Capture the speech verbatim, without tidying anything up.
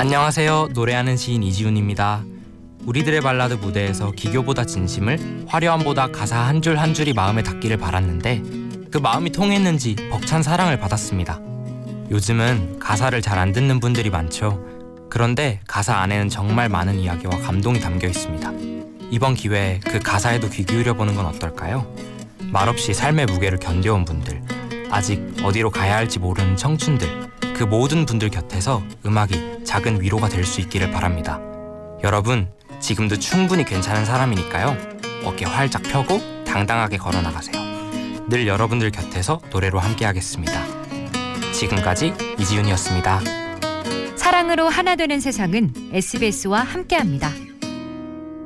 안녕하세요. 노래하는 시인 이지훈입니다. 우리들의 발라드 무대에서 기교보다 진심을, 화려함보다 가사 한 줄 한 줄이 마음에 닿기를 바랐는데 그 마음이 통했는지 벅찬 사랑을 받았습니다. 요즘은 가사를 잘 안 듣는 분들이 많죠. 그런데 가사 안에는 정말 많은 이야기와 감동이 담겨 있습니다. 이번 기회에 그 가사에도 귀 기울여 보는 건 어떨까요? 말없이 삶의 무게를 견뎌온 분들, 아직 어디로 가야 할지 모르는 청춘들, 그 모든 분들 곁에서 음악이 작은 위로가 될 수 있기를 바랍니다. 여러분, 지금도 충분히 괜찮은 사람이니까요. 어깨 활짝 펴고 당당하게 걸어나가세요. 늘 여러분들 곁에서 노래로 함께하겠습니다. 지금까지 이지훈이었습니다. 사랑으로 하나 되는 세상은 에스비에스와 함께합니다.